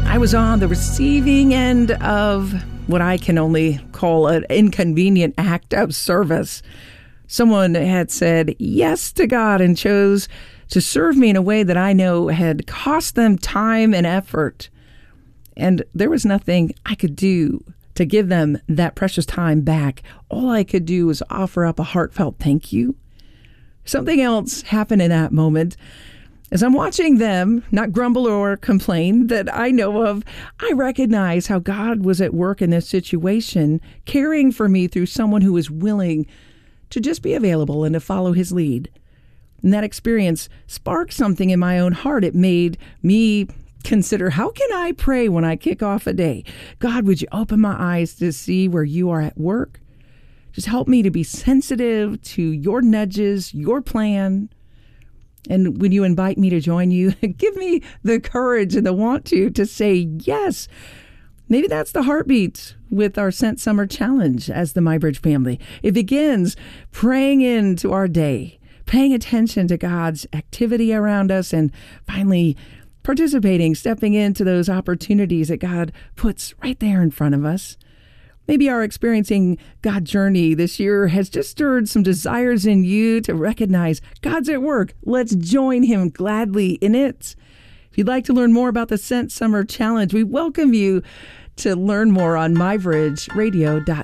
I was on the receiving end of what I can only call an inconvenient act of service. Someone had said yes to God and chose to serve me in a way that I know had cost them time and effort. And there was nothing I could do to give them that precious time back. All I could do was offer up a heartfelt thank you. Something else happened in that moment. As I'm watching them not grumble or complain that I know of, I recognize how God was at work in this situation, caring for me through someone who was willing to just be available and to follow his lead. And that experience sparked something in my own heart. It made me consider, how can I pray when I kick off a day? God, would you open my eyes to see where you are at work? Just help me to be sensitive to your nudges, your plan. And when you invite me to join you, give me the courage and the want to say yes. Maybe that's the heartbeat with our Sent Summer Challenge as the MyBridge family. It begins praying into our day, paying attention to God's activity around us, and finally participating, stepping into those opportunities that God puts right there in front of us. Maybe our experiencing God journey this year has just stirred some desires in you to recognize God's at work. Let's join him gladly in it. If you'd like to learn more about the Sent Summer Challenge, we welcome you to learn more on mybridgeradio.com.